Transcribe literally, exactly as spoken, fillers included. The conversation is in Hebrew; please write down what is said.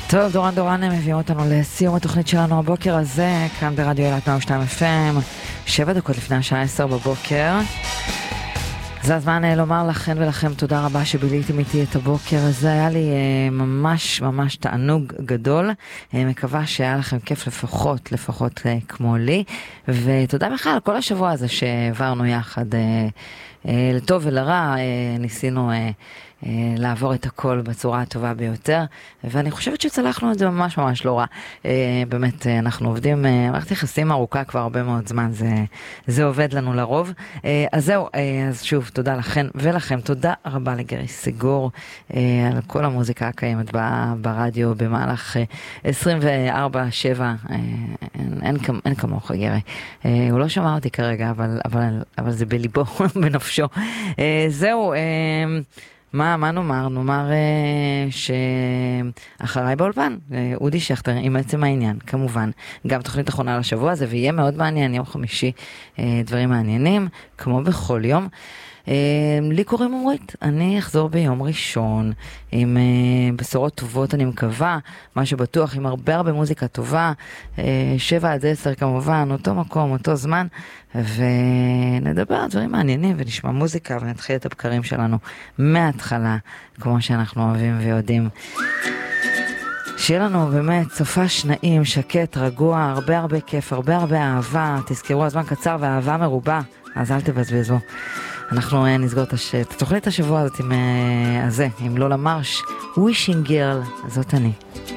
טוב, דורן דורן הם מביאים אותנו לסיום התוכנית שלנו הבוקר הזה, כאן ברדיו אילת מאה ושתיים אף אם, שבע דקות לפני השעה עשר בבוקר. זה הזמן לומר לכן ולכם תודה רבה שביליתם איתי את הבוקר הזה, היה לי ממש ממש תענוג גדול, מקווה שהיה לכם כיף לפחות, לפחות כמו לי, ותודה בכלל על כל השבוע הזה שעברנו יחד, לטוב ולרע, ניסינו לעבור את הכל בצורה הטובה ביותר, ואני חושבת שצלחנו את זה ממש ממש לא רע. באמת, אנחנו עובדים, מערכת יחסים ארוכה כבר הרבה מאוד זמן, זה, זה עובד לנו לרוב. אז זהו, אז שוב, תודה לכם ולכם, תודה רבה לגרי סיגור, על כל המוזיקה הקיימת ברדיו במהלך עשרים וארבע שבע, אין, אין, אין כמוך גרי. הוא לא שמע אותי כרגע, אבל, אבל, אבל זה בליבו, בנפשו. זהו, מה, מה נאמר? נאמר אה, שאחריי באולפן, אה, אודי שכטר, עם עצם העניין, כמובן. גם תוכנית אחרונה לשבוע הזה, ויהיה מאוד מעניין, יום חמישי, אה, דברים מעניינים, כמו בכל יום. אה, לי קוראים אומרית, אני אחזור ביום ראשון, עם אה, בשורות טובות, אני מקווה, מה שבטוח, עם הרבה הרבה מוזיקה טובה, אה, שבע עד עשר כמובן, אותו מקום, אותו זמן, ונדבר על דברים מעניינים ונשמע מוזיקה ונתחיל את הבקרים שלנו מההתחלה, כמו שאנחנו אוהבים ויודעים. שיהיה לנו באמת סופה שנעים, שקט, רגוע, הרבה הרבה כיף, הרבה הרבה אהבה, תזכרו הזמן קצר והאהבה מרובה, אז אל תבזבזו. אנחנו נסגור את התוכנית השבוע הזאת עם הזה, עם לולה מרש, Wishing Girl, זאת אני.